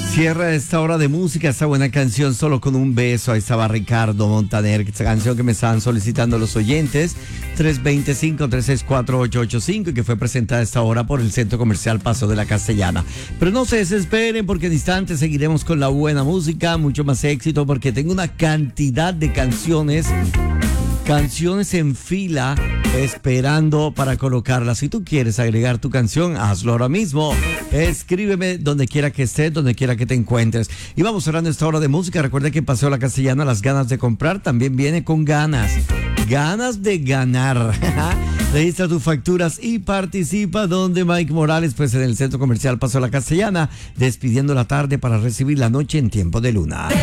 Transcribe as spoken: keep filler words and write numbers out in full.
Cierra esta hora de música, esta buena canción, Solo con un beso. Ahí estaba Ricardo Montaner, esta canción que me estaban solicitando los oyentes, tres dos cinco, tres seis cuatro, ocho ocho cinco, y que fue presentada a esta hora por el Centro Comercial Paso de la Castellana. Pero no se desesperen, porque en instantes seguiremos con la buena música, mucho más éxito, porque tengo una cantidad de canciones, canciones en fila, esperando para colocarlas. Si tú quieres agregar tu canción, hazlo ahora mismo. Escríbeme donde quiera que estés, donde quiera que te encuentres. Y vamos cerrando esta hora de música. Recuerda que Paseo La Castellana, las ganas de comprar también viene con ganas. Ganas de ganar. Registra tus facturas y participa, donde Mike Morales, pues en el Centro Comercial Paseo La Castellana, despidiendo la tarde para recibir la noche en tiempo de luna.